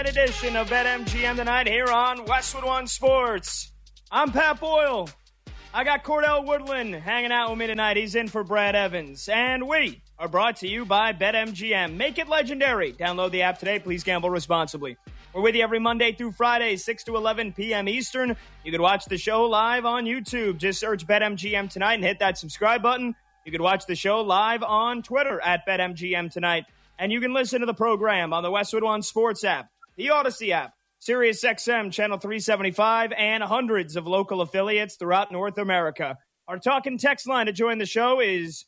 Edition of BetMGM tonight here on Westwood One Sports. I'm Pat Boyle. I got Cordell Woodland hanging out with me tonight. He's in for Brad Evans. And we are brought to you by BetMGM. Make it legendary. Download the app today. Please gamble responsibly. We're with you every Monday through Friday, 6 to 11 p.m. Eastern. You can watch the show live on YouTube. Just search BetMGM tonight and hit that subscribe button. You can watch the show live on Twitter at BetMGM tonight. And you can listen to the program on the Westwood One Sports app, the Odyssey app, SiriusXM Channel 375, and hundreds of local affiliates throughout North America. Our talk and text line to join the show is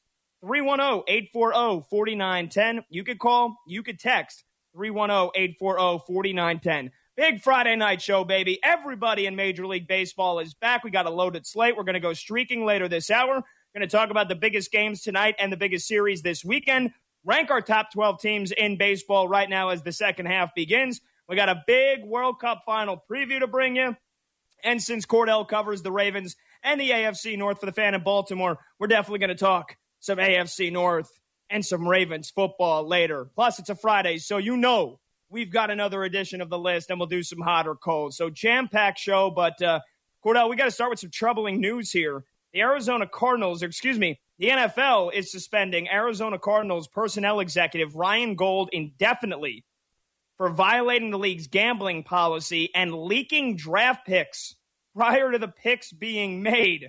310-840-4910. You could call, you could text 310-840-4910. Big Friday night show, baby. Everybody in Major League Baseball is back. We got a loaded slate. We're going to go streaking later this hour. We're going to talk about the biggest games tonight and the biggest series this weekend. Rank our top 12 teams in baseball right now as the second half begins. We got a big World Cup final preview to bring you. And since Cordell covers the Ravens and the AFC North for the fan in Baltimore, we're definitely going to talk some AFC North and some Ravens football later. Plus, it's a Friday, so you know we've got another edition of the list, and we'll do some hot or cold. So jam-packed show, but Cordell, we got to start with some troubling news here. The NFL is suspending Arizona Cardinals personnel executive Ryan Gold indefinitely for violating the league's gambling policy and leaking draft picks prior to the picks being made.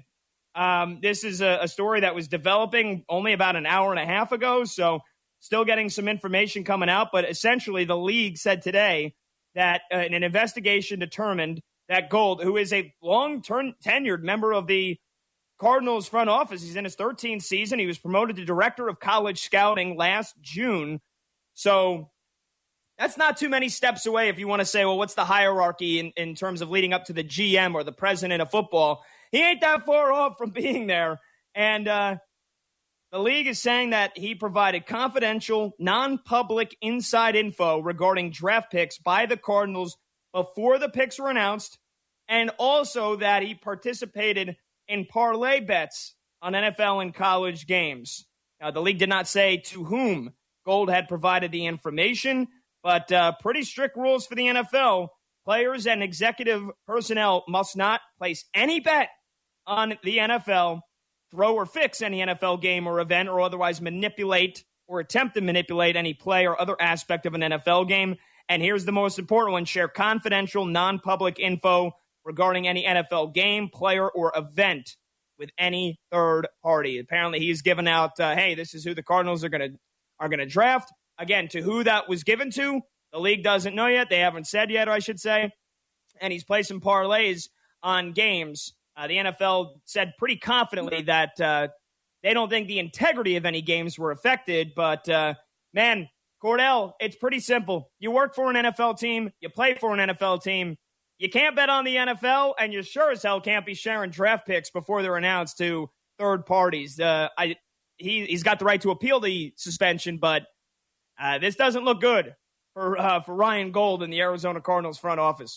This is a story that was developing only about an hour and a half ago, so still getting some information coming out. But essentially, the league said today that an investigation determined that Gold, who is a long-term tenured member of the Cardinals front office, he's in his 13th season. He was promoted to director of college scouting last June. So that's not too many steps away if you want to say, well, what's the hierarchy in terms of leading up to the GM or the president of football? He ain't that far off from being there. And the league is saying that he provided confidential, non-public inside info regarding draft picks by the Cardinals before the picks were announced, and also that he participated in parlay bets on NFL and college games. Now, the league did not say to whom Gold had provided the information, but pretty strict rules for the NFL. Players and executive personnel must not place any bet on the NFL, throw or fix any NFL game or event, or otherwise manipulate or attempt to manipulate any play or other aspect of an NFL game. And here's the most important one: share confidential, non-public info regarding any NFL game, player, or event with any third party. Apparently, he's given out, hey, this is who the Cardinals are going to draft. Again, to who that was given to, the league doesn't know yet. They haven't said yet, I should say. And he's placing parlays on games. The NFL said pretty confidently that they don't think the integrity of any games were affected. But, man, Cordell, it's pretty simple. You work for an NFL team. You play for an NFL team. You can't bet on the NFL, and you sure as hell can't be sharing draft picks before they're announced to third parties. He's got the right to appeal the suspension, but this doesn't look good for Ryan Gold in the Arizona Cardinals front office.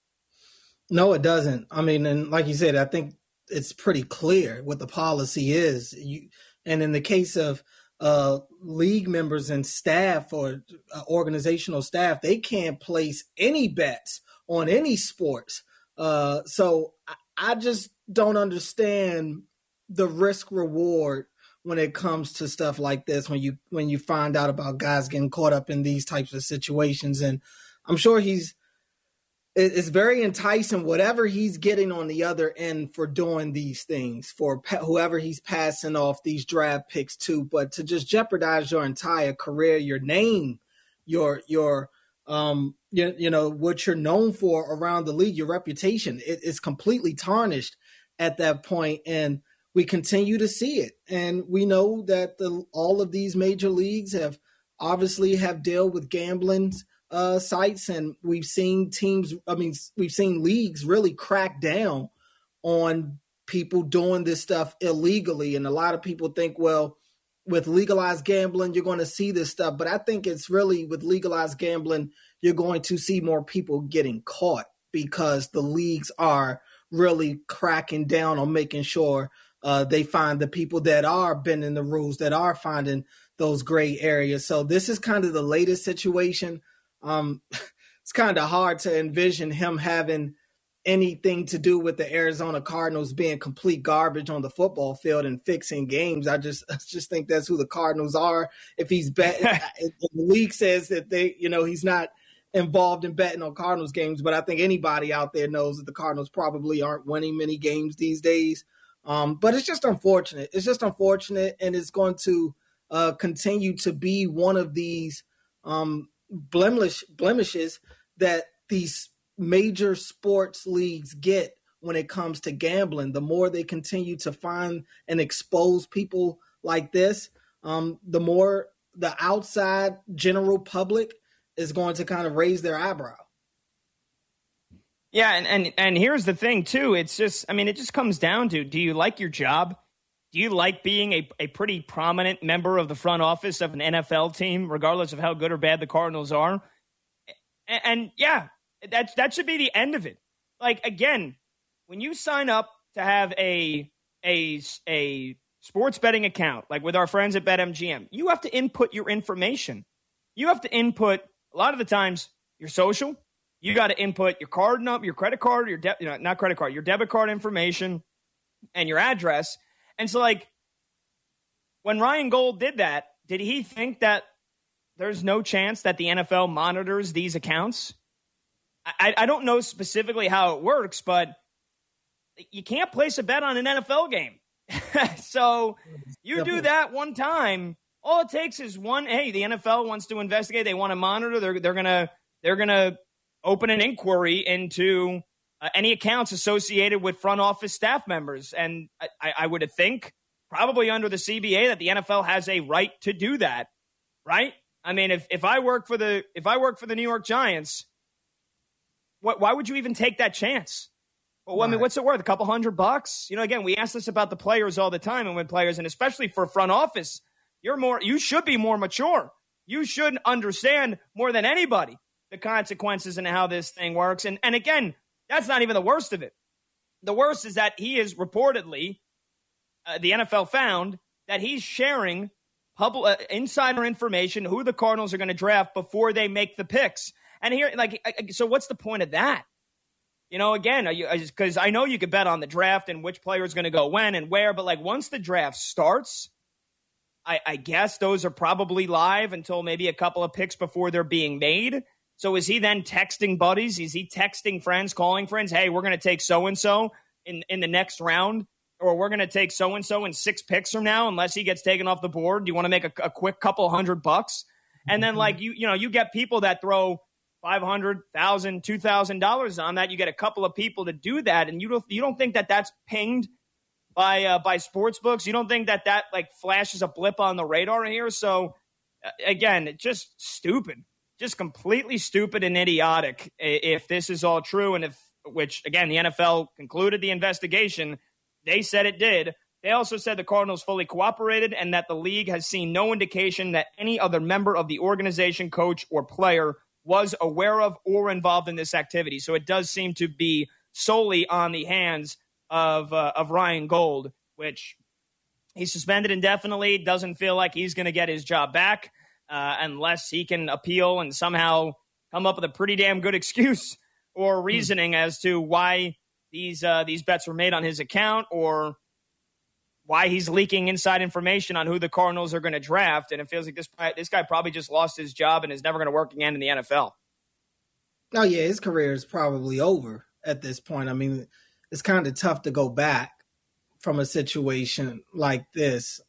No, it doesn't. I mean, and like you said, I think it's pretty clear what the policy is. And in the case of league members and staff or organizational staff, they can't place any bets on any sports. So I just don't understand the risk reward when it comes to stuff like this, when you find out about guys getting caught up in these types of situations. And I'm sure it's very enticing, whatever he's getting on the other end for doing these things, for whoever he's passing off these draft picks to, but to just jeopardize your entire career, your name, your what you're known for around the league, your reputation, it is completely tarnished at that point. And we continue to see it. And we know that all of these major leagues have dealt with gambling sites, and we've seen leagues really crack down on people doing this stuff illegally. And a lot of people think, well, with legalized gambling, you're going to see this stuff. But I think it's really with legalized gambling, you're going to see more people getting caught because the leagues are really cracking down on making sure they find the people that are bending the rules, that are finding those gray areas. So this is kind of the latest situation. it's kind of hard to envision him having anything to do with the Arizona Cardinals being complete garbage on the football field and fixing games. I just think that's who the Cardinals are. If he's if the league says that he's not involved in betting on Cardinals games, but I think anybody out there knows that the Cardinals probably aren't winning many games these days. But it's just unfortunate. It's just unfortunate, and it's going to continue to be one of these blemishes that these major sports leagues get when it comes to gambling. The more they continue to find and expose people like this, the more the outside general public is going to kind of raise their eyebrow. Yeah, and here's the thing too. It's just, I mean, it just comes down to, do you like your job? Do you like being a pretty prominent member of the front office of an NFL team, regardless of how good or bad the Cardinals are? And yeah, that should be the end of it. Like, again, when you sign up to have a sports betting account, like with our friends at BetMGM, you have to input your information. You have to input, a lot of the times, your social. You got to input your card number, your credit card, your not credit card, your debit card information, and your address. And so, like, when Ryan Gold did that, did he think that there's no chance that the NFL monitors these accounts? I don't know specifically how it works, but you can't place a bet on an NFL game. So you do that one time, all it takes is one, hey, the NFL wants to investigate, they want to monitor, they're gonna open an inquiry into any accounts associated with front office staff members. And I would think, probably under the CBA, that the NFL has a right to do that, right? I mean, if I work for the New York Giants, why would you even take that chance? Well, I mean, what's it worth? A couple $100? You know, again, we ask this about the players all the time, and when players, and especially for front office, you should be more mature. You should understand more than anybody the consequences and how this thing works. And again, that's not even the worst of it. The worst is that he is reportedly, the NFL found that he's sharing public insider information, who the Cardinals are going to draft before they make the picks. And here, so what's the point of that? You know, again, because I know you could bet on the draft and which player is going to go when and where, but like once the draft starts, I guess those are probably live until maybe a couple of picks before they're being made. So is he then texting buddies? Is he texting friends, calling friends? Hey, we're going to take so-and-so in the next round, or we're going to take so-and-so in 6 picks from now, unless he gets taken off the board. Do you want to make a quick couple $100? And then like, you get people that throw $500, $1,000, $2,000 on that. You get a couple of people to do that. And you don't think that that's pinged by sports books. You don't think that like flashes a blip on the radar here. So again, it's just stupid. Just completely stupid and idiotic if this is all true. And which again, the NFL concluded the investigation. They said it did. They also said the Cardinals fully cooperated and that the league has seen no indication that any other member of the organization, coach, or player was aware of or involved in this activity. So it does seem to be solely on the hands of Ryan Gold, which he's suspended indefinitely. Doesn't feel like he's going to get his job back. Unless he can appeal and somehow come up with a pretty damn good excuse or reasoning as to why these bets were made on his account, or why he's leaking inside information on who the Cardinals are going to draft. And it feels like this guy probably just lost his job and is never going to work again in the NFL. Oh, yeah, his career is probably over at this point. I mean, it's kind of tough to go back from a situation like this.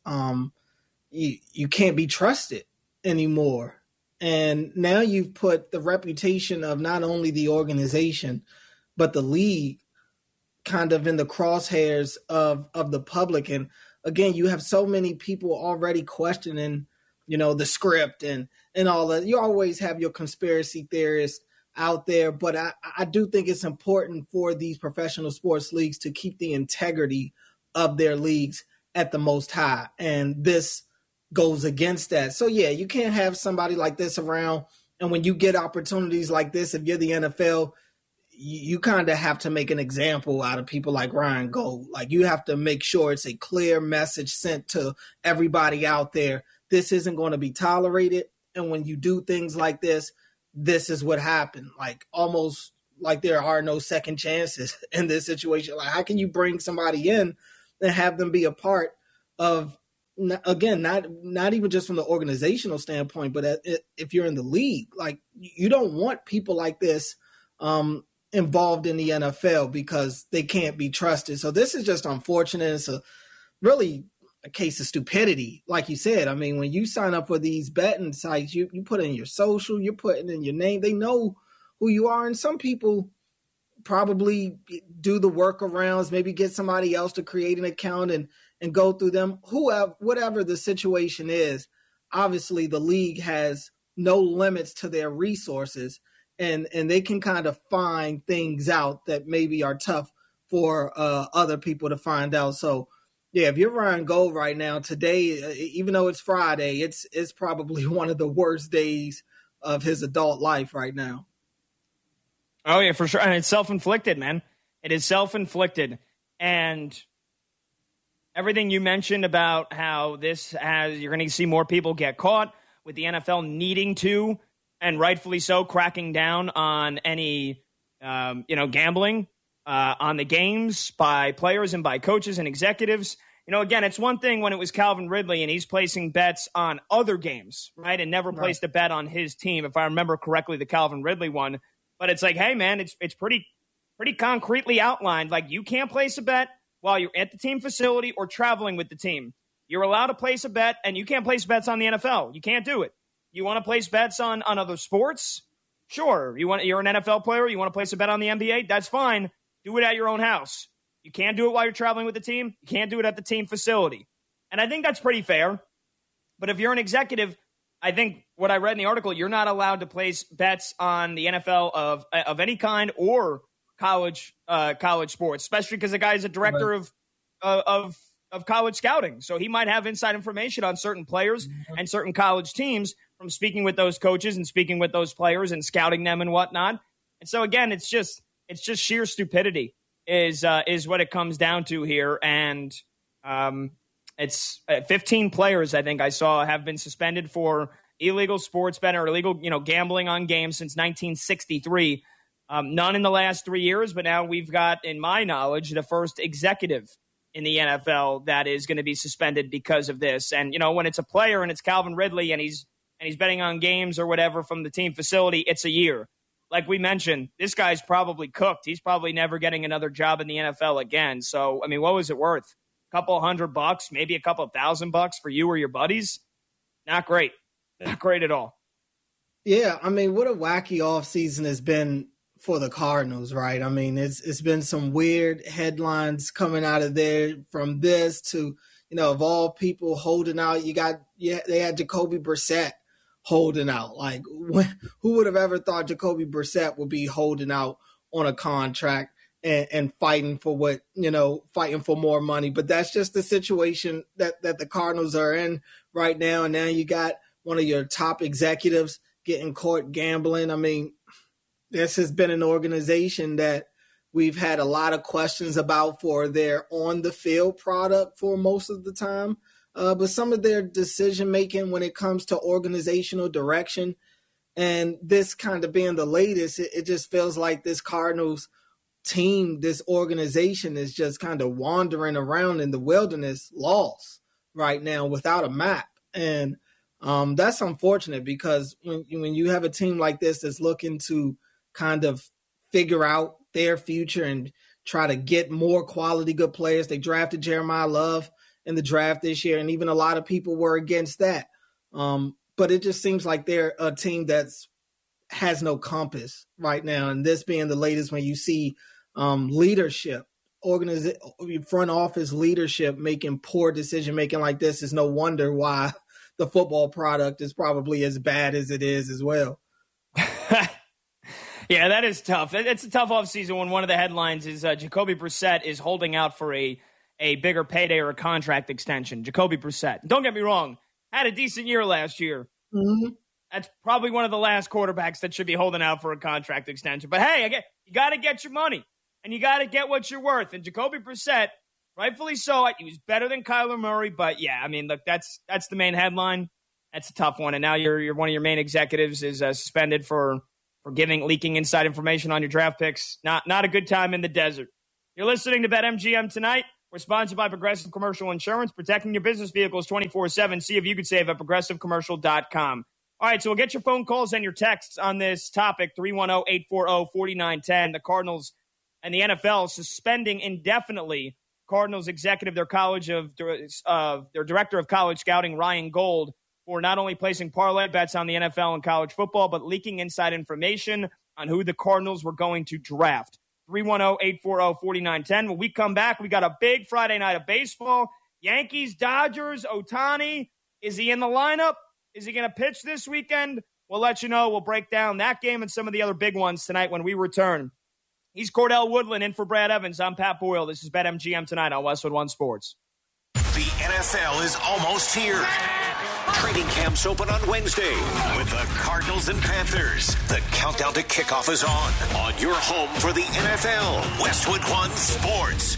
You can't be trusted anymore. And now you've put the reputation of not only the organization, but the league kind of in the crosshairs of the public. And again, you have so many people already questioning, the script and all that. You always have your conspiracy theorists out there, but I do think it's important for these professional sports leagues to keep the integrity of their leagues at the most high. And this goes against that. So yeah, you can't have somebody like this around. And when you get opportunities like this, if you're the NFL, you kind of have to make an example out of people like Ryan Gold. Like, you have to make sure it's a clear message sent to everybody out there. This isn't going to be tolerated. And when you do things like this, this is what happened. Like almost like there are no second chances in this situation. Like how can you bring somebody in and have them be a part of, again, not even just from the organizational standpoint, but if you're in the league, like you don't want people like this involved in the NFL because they can't be trusted. So this is just unfortunate. It's really a case of stupidity. Like you said, I mean, when you sign up for these betting sites, you put in your social, you're putting in your name. They know who you are. And some people probably do the workarounds, maybe get somebody else to create an account and go through them. Whatever the situation is, obviously the league has no limits to their resources, and they can kind of find things out that maybe are tough for other people to find out. So, yeah, if you're Ryan Gold right now, today, even though it's Friday, it's probably one of the worst days of his adult life right now. Oh, yeah, for sure. And it's self-inflicted, man. It is self-inflicted. And everything you mentioned about how you're going to see more people get caught with the NFL needing to, and rightfully so, cracking down on any, gambling on the games by players and by coaches and executives. Again, it's one thing when it was Calvin Ridley and he's placing bets on other games, right? And never placed a bet on his team, if I remember correctly, the Calvin Ridley one. But it's like, hey, man, it's pretty concretely outlined. Like, you can't place a bet while you're at the team facility or traveling with the team. You're allowed to place a bet, and you can't place bets on the NFL. You can't do it. You want to place bets on other sports? Sure. You're an NFL player. You want to place a bet on the NBA? That's fine. Do it at your own house. You can't do it while you're traveling with the team. You can't do it at the team facility. And I think that's pretty fair. But if you're an executive, I think what I read in the article, you're not allowed to place bets on the NFL of any kind or college sports, especially because the guy is a director of college scouting. So he might have inside information on certain players and certain college teams from speaking with those coaches and speaking with those players and scouting them and whatnot. And so again, it's just sheer stupidity is what it comes down to here. And it's 15 players, I think I saw, have been suspended for illegal sports betting or illegal, gambling on games since 1963. None in the last 3 years, but now we've got, in my knowledge, the first executive in the NFL that is going to be suspended because of this. And, when it's a player and it's Calvin Ridley and he's betting on games or whatever from the team facility, it's a year. Like we mentioned, this guy's probably cooked. He's probably never getting another job in the NFL again. So, I mean, what was it worth? A couple $100, maybe a couple $1,000 for you or your buddies? Not great. Not great at all. Yeah, I mean, what a wacky offseason has been for the Cardinals, right? I mean, it's been some weird headlines coming out of there, from this to, of all people holding out. They had Jacoby Brissett holding out. Like, who would have ever thought Jacoby Brissett would be holding out on a contract and fighting for fighting for more money? But that's just the situation that the Cardinals are in right now. And now you got one of your top executives getting caught gambling. I mean, this has been an organization that we've had a lot of questions about for their on-the-field product for most of the time. But some of their decision-making when it comes to organizational direction, and this kind of being the latest, it just feels like this Cardinals team, this organization is just kind of wandering around in the wilderness, lost right now without a map. And that's unfortunate, because when you have a team like this that's looking to kind of figure out their future and try to get more quality good players. They drafted Jeremiah Love in the draft this year, and even a lot of people were against that. But it just seems like they're a team that's has no compass right now. And this being the latest, when you see leadership, front office leadership making poor decision making like this, is no wonder why the football product is probably as bad as it is as well. Yeah, that is tough. It's a tough offseason when one of the headlines is Jacoby Brissett is holding out for a bigger payday or a contract extension. Jacoby Brissett. Don't get me wrong. Had a decent year last year. Mm-hmm. That's probably one of the last quarterbacks that should be holding out for a contract extension. But hey, you got to get your money, and you got to get what you're worth. And Jacoby Brissett, rightfully so, he was better than Kyler Murray. But yeah, I mean, look, that's the main headline. That's a tough one. And now you're one of your main executives is suspended for leaking inside information on your draft picks. Not a good time in the desert. You're listening to BetMGM tonight. We're sponsored by Progressive Commercial Insurance, protecting your business vehicles 24/7. See if you can save at progressivecommercial.com. All right, so we'll get your phone calls and your texts on this topic, 310-840-4910. The Cardinals and the NFL suspending indefinitely Cardinals executive, their director of college scouting, Ryan Gold, for not only placing parlay bets on the NFL and college football, but leaking inside information on who the Cardinals were going to draft. 310-840-4910. When we come back, we got a big Friday night of baseball. Yankees, Dodgers, Ohtani. Is he in the lineup? Is he going to pitch this weekend? We'll let you know. We'll break down that game and some of the other big ones tonight when we return. He's Cordell Woodland in for Brad Evans. I'm Pat Boyle. This is BetMGM tonight on Westwood One Sports. The NFL is almost here. Training camps open on Wednesday with the Cardinals and Panthers. The countdown to kickoff is on your home for the NFL, Westwood One Sports.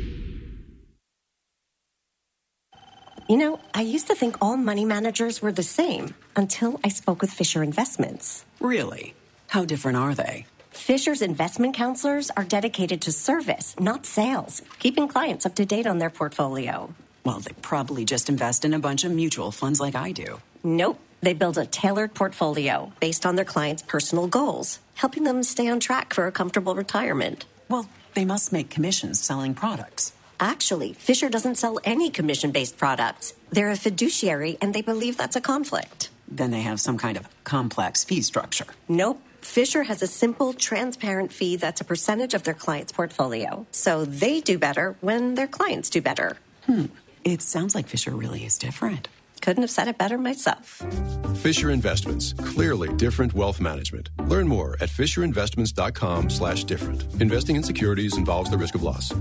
You know, I used to think all money managers were the same until I spoke with Fisher Investments. Really? How different are they? Fisher's investment counselors are dedicated to service, not sales, keeping clients up to date on their portfolio. Well, they probably just invest in a bunch of mutual funds like I do. Nope. They build a tailored portfolio based on their clients' personal goals, helping them stay on track for a comfortable retirement. Well, they must make commissions selling products. Actually, Fisher doesn't sell any commission-based products. They're a fiduciary, and they believe that's a conflict. Then they have some kind of complex fee structure. Nope. Fisher has a simple, transparent fee that's a percentage of their client's portfolio. So they do better when their clients do better. It sounds like Fisher really is different. Couldn't have said it better myself. Fisher Investments. Clearly different wealth management. Learn more at FisherInvestments.com/different. Investing in securities involves the risk of loss.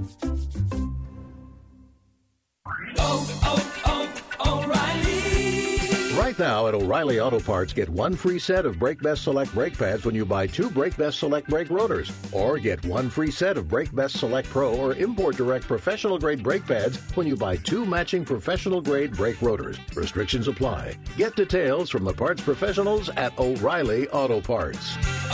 Right now at O'Reilly Auto Parts, get one free set of Brake Best Select brake pads when you buy 2 Brake Best Select brake rotors. Or get one free set of Brake Best Select Pro or Import Direct professional grade brake pads when you buy 2 matching professional grade brake rotors. Restrictions apply. Get details from the parts professionals at O'Reilly Auto Parts.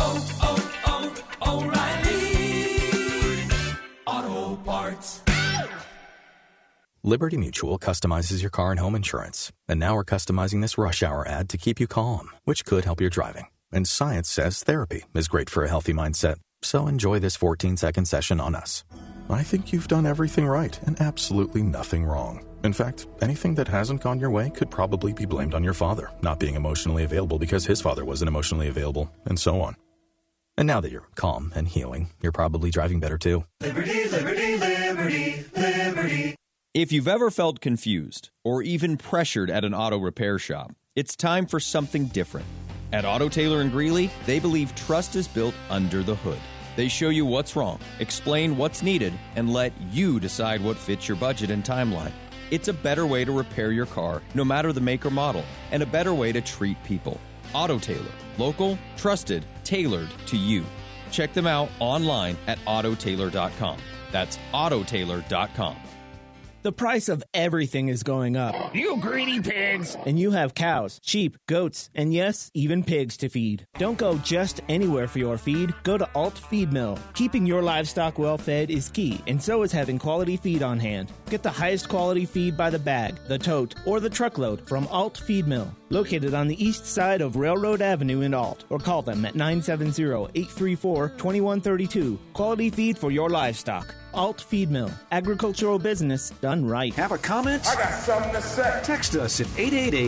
O'Reilly Auto Parts. Liberty Mutual customizes your car and home insurance. And now we're customizing this rush hour ad to keep you calm, which could help your driving. And science says therapy is great for a healthy mindset. So enjoy this 14-second session on us. I think you've done everything right and absolutely nothing wrong. In fact, anything that hasn't gone your way could probably be blamed on your father not being emotionally available because his father wasn't emotionally available, and so on. And now that you're calm and healing, you're probably driving better too. Liberty, liberty, liberty, liberty. If you've ever felt confused or even pressured at an auto repair shop, it's time for something different. At Auto Tailor in Greeley, they believe trust is built under the hood. They show you what's wrong, explain what's needed, and let you decide what fits your budget and timeline. It's a better way to repair your car, no matter the make or model, and a better way to treat people. Auto Tailor. Local, trusted, tailored to you. Check them out online at autotailor.com. That's autotailor.com. The price of everything is going up. You greedy pigs! And you have cows, sheep, goats, and yes, even pigs to feed. Don't go just anywhere for your feed. Go to Alt Feed Mill. Keeping your livestock well fed is key, and so is having quality feed on hand. Get the highest quality feed by the bag, the tote, or the truckload from Alt Feed Mill. Located on the east side of Railroad Avenue in Alt, or call them at 970-834-2132. Quality feed for your livestock. Alt Feed Mill. Agricultural business done right. Have a comment? I got something to say. Text us at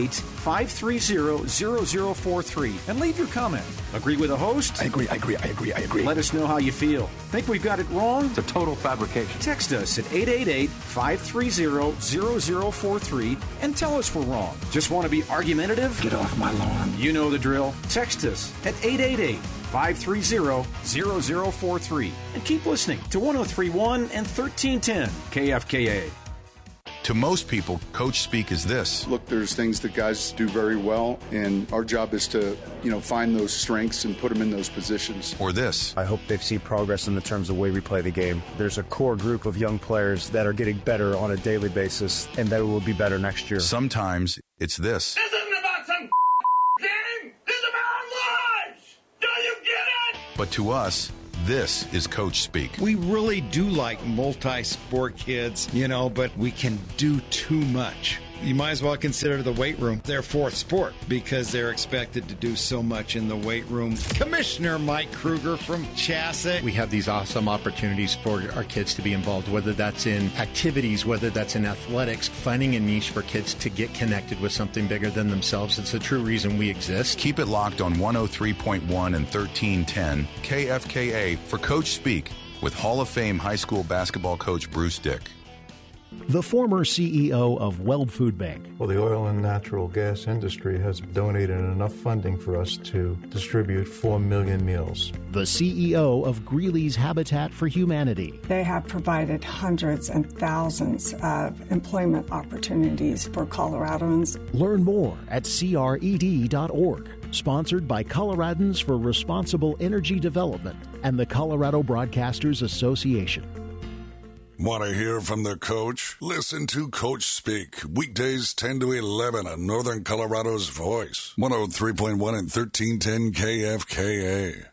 888-530-0043 and leave your comment. Agree with the host? I agree. Let us know how you feel. Think we've got it wrong? It's a total fabrication. Text us at 888-530-0043 and tell us we're wrong. Just want to be argumentative? Get off my lawn. You know the drill. Text us at 888-530-0043 and keep listening to 103.1 and 1310 KFKA. To most people, coach speak is this. Look, there's things that guys do very well, and our job is to, find those strengths and put them in those positions. Or this. I hope they see progress in the terms of the way we play the game. There's a core group of young players that are getting better on a daily basis, and that will be better next year. Sometimes it's this. This isn't about some But to us, this is Coach Speak. We really do like multi-sport kids, but we can do too much. You might as well consider the weight room their fourth sport because they're expected to do so much in the weight room. Commissioner Mike Kruger from Chassa. We have these awesome opportunities for our kids to be involved, whether that's in activities, whether that's in athletics, finding a niche for kids to get connected with something bigger than themselves. It's the true reason we exist. Keep it locked on 103.1 and 1310 KFKA for Coach Speak with Hall of Fame high school basketball coach Bruce Dick. The former CEO of Weld Food Bank. Well, the oil and natural gas industry has donated enough funding for us to distribute 4 million meals. The CEO of Greeley's Habitat for Humanity. They have provided hundreds and thousands of employment opportunities for Coloradans. Learn more at cred.org. Sponsored by Coloradans for Responsible Energy Development and the Colorado Broadcasters Association. Want to hear from the coach? Listen to Coach Speak, weekdays 10 to 11 on Northern Colorado's Voice, 103.1 and 1310 KFKA.